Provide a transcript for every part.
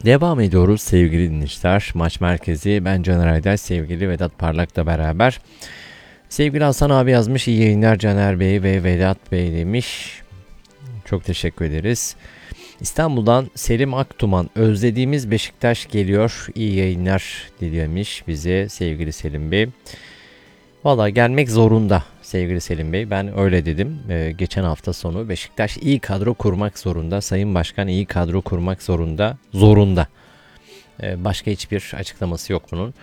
Devam ediyoruz sevgili dinleyiciler. Maç merkezi, ben Caner Aydaş, sevgili Vedat Parlak'la beraber. Sevgili Hasan abi yazmış, iyi yayınlar Caner Bey ve Vedat Bey demiş. Çok teşekkür ederiz. İstanbul'dan Selim Aktuman, özlediğimiz Beşiktaş geliyor, iyi yayınlar dilemiş bize sevgili Selim Bey. Valla gelmek zorunda sevgili Selim Bey, ben öyle dedim. Geçen hafta sonu Beşiktaş iyi kadro kurmak zorunda, Sayın Başkan iyi kadro kurmak zorunda. Başka hiçbir açıklaması yok bunun.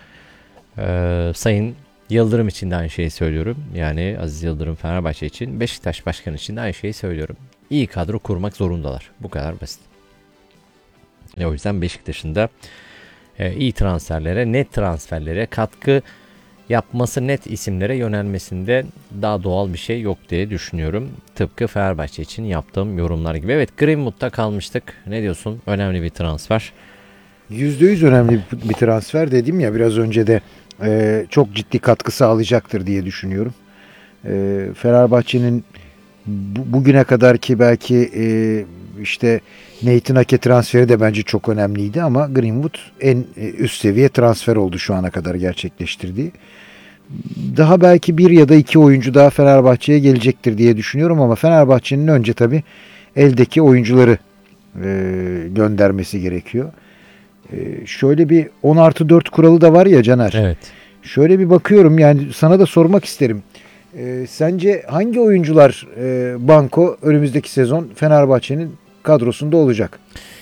Sayın Yıldırım için de aynı şeyi söylüyorum. Yani Aziz Yıldırım Fenerbahçe için, Beşiktaş Başkanı için de aynı şeyi söylüyorum. İyi kadro kurmak zorundalar. Bu kadar basit. O yüzden Beşiktaş'ın da iyi transferlere, net transferlere katkı yapması, net isimlere yönelmesinde daha doğal bir şey yok diye düşünüyorum. Tıpkı Fenerbahçe için yaptığım yorumlar gibi. Evet, Greenwood'da kalmıştık. Ne diyorsun? Önemli bir transfer. %100 önemli bir transfer, dedim ya biraz önce de çok ciddi katkı sağlayacaktır diye düşünüyorum. Fenerbahçe'nin bugüne kadar ki belki işte Nathan Ake transferi de bence çok önemliydi ama Greenwood en üst seviye transfer oldu şu ana kadar gerçekleştirdiği. Daha belki bir ya da iki oyuncu daha Fenerbahçe'ye gelecektir diye düşünüyorum ama Fenerbahçe'nin önce tabii eldeki oyuncuları göndermesi gerekiyor. Şöyle bir 10+4 kuralı da var ya Caner. Evet. Şöyle bir bakıyorum, yani sana da sormak isterim. Sence hangi oyuncular banko önümüzdeki sezon Fenerbahçe'nin kadrosunda olacak?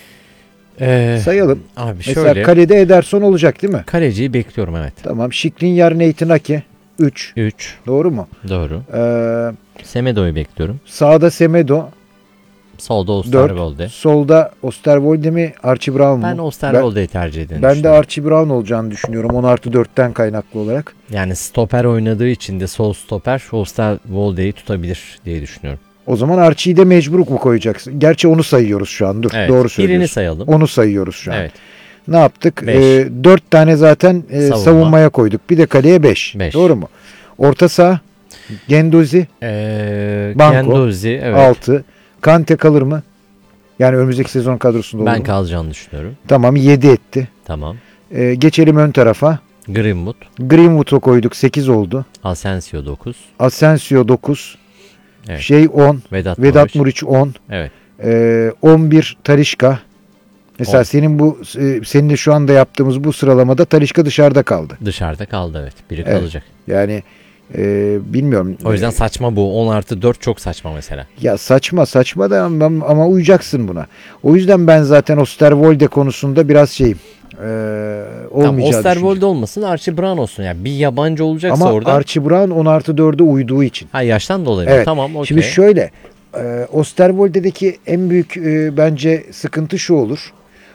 Sayalım. Abi Mesela şöyle. kalede Ederson olacak değil mi? Kaleciyi bekliyorum, evet. Tamam. Skriniar, Nathan Ake 3. Doğru mu? Doğru. Semedo'yu bekliyorum. Sağda Semedo. Solda Osterwolde. Solda Osterwolde mi, Archie Brown mu? Ben Osterwolde'yi tercih ederim. Ben de Archie Brown olacağını düşünüyorum 10+4'ten kaynaklı olarak. Yani stoper oynadığı için de sol stoper Osterwolde'yi tutabilir diye düşünüyorum. O zaman Archie'yi de mecbur mu koyacaksın? Gerçi onu sayıyoruz şu an. Dur, evet, doğru söylüyorsun. Birini sayalım. Onu sayıyoruz şu an. Evet. Ne yaptık? 4 tane zaten savunmaya koyduk. Bir de kaleye 5. Doğru mu? Orta saha Genduzi. Banko. Genduzi, evet. 6. Kante kalır mı? Yani önümüzdeki sezon kadrosunda olur mu? Ben kalacağını düşünüyorum. Tamam, 7 etti. Tamam. Geçelim ön tarafa. Greenwood'u koyduk, 8 oldu. Asensio 9. Asensio 9. Evet. 10. Vedat Muriç 10. Evet. 11 Talisca. Mesela seninle şu anda yaptığımız bu sıralamada Talisca dışarıda kaldı. Dışarıda kaldı, evet. Biri kalacak. Yani bilmiyorum. O yüzden saçma bu. 10+4 çok saçma mesela. Ya saçma da ama uyacaksın buna. O yüzden ben zaten Osterwolde konusunda biraz şeyim. Olmayacağı Osterwolde olmasın, Archie Brown olsun. Yani bir yabancı olacaksa ama orada. Ama Archie Brown 10+4'e uyduğu için. Yaştan dolayı. Evet. Tamam, okey. Şimdi şöyle. Osterwolde'deki en büyük bence sıkıntı şu olur.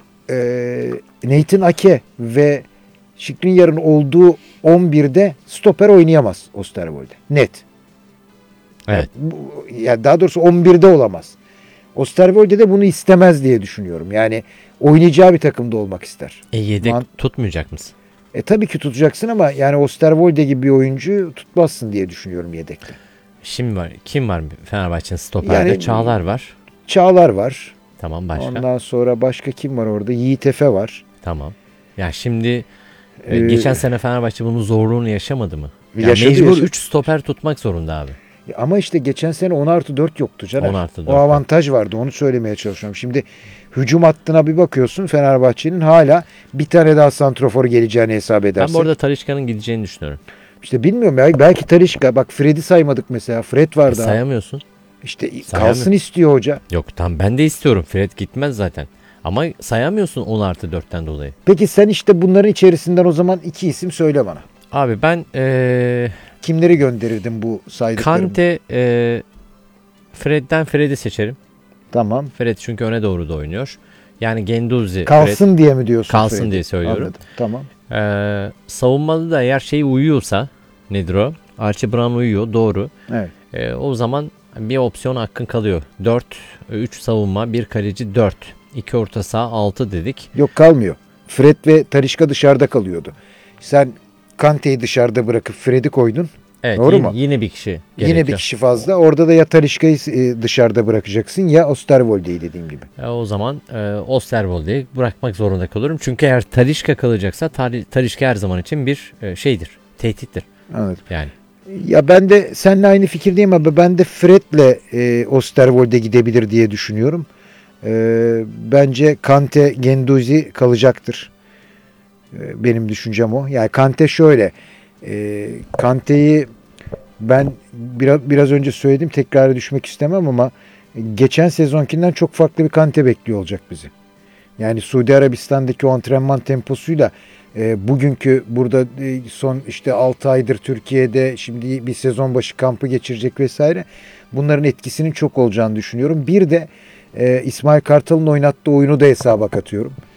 Nathan Ake ve Skriniar'ın olduğu 11'de stoper oynayamaz Osterwolde. Net. Evet. Yani daha doğrusu 11'de olamaz. Osterwolde de bunu istemez diye düşünüyorum. Yani oynayacağı bir takımda olmak ister. Yedek tutmayacak mısın? Tabii ki tutacaksın ama yani Osterwolde gibi bir oyuncuyu tutmazsın diye düşünüyorum yedekte. Şimdi kim var Fenerbahçe'nin stoperde? Yani, Çağlar var. Çağlar var. Tamam, başka. Ondan sonra başka kim var orada? Yiğit Efe var. Tamam. Ya şimdi geçen sene Fenerbahçe bunun zorluğunu yaşamadı mı? Yaşadı, mecbur 3 stoper tutmak zorunda abi. Ama işte geçen sene 10+4 yoktu Caner. 10+4. O avantaj vardı, onu söylemeye çalışıyorum. Şimdi hücum hattına bir bakıyorsun, Fenerbahçe'nin hala bir tane daha santrofor geleceğini hesap edersin. Ben bu arada Talisca'nın gideceğini düşünüyorum. İşte bilmiyorum ya, belki Talisca, bak Fred'i saymadık mesela. Fred vardı. Sayamıyorsun. İşte kalsın istiyor hoca. Yok tamam, ben de istiyorum. Fred gitmez zaten. Ama sayamıyorsun 10+4'ten dolayı. Peki sen işte bunların içerisinden o zaman 2 isim söyle bana. Abi ben kimleri gönderirdin bu saydıklarımı? Kante, Fred'i seçerim. Tamam. Fred çünkü öne doğru da oynuyor. Yani Genduzi. Kalsın Fred, diye mi diyorsun? Kalsın Fred'i diye söylüyorum. Anladım. Tamam. Savunmada da eğer şey uyuyorsa, nedir o? Archie Brown uyuyor, doğru. Evet. O zaman bir opsiyon hakkın kalıyor. 4-3 savunma, 1 kaleci 4. 2 orta saha 6 dedik. Yok, kalmıyor. Fred ve Talisca dışarıda kalıyordu. Sen Kante'yi dışarıda bırakıp Fred'i koydun. Evet, Doğru mu? yine bir kişi Yine bir gerekiyor. kişi fazla. Orada da ya Talisca'yı dışarıda bırakacaksın ya Osterwolde'yi dediğim gibi. O zaman Osterwolde'yi bırakmak zorunda kalıyorum. Çünkü eğer Talisca kalacaksa Talisca her zaman için bir şeydir. Tehdittir. Anladım. Yani. Ya ben de seninle aynı fikirdeyim ama ben de Fred'le Osterwolde gidebilir diye düşünüyorum. Bence Kante, Guendouzi kalacaktır. Benim düşüncem o. Yani Kante şöyle. Kante'yi ben biraz önce söyledim, tekrara düşmek istemem ama geçen sezonkinden çok farklı bir Kante bekliyor olacak bizi. Yani Suudi Arabistan'daki o antrenman temposuyla bugünkü burada son işte 6 aydır Türkiye'de şimdi bir sezon başı kampı geçirecek vesaire, bunların etkisinin çok olacağını düşünüyorum. Bir de İsmail Kartal'ın oynattığı oyunu da hesaba katıyorum.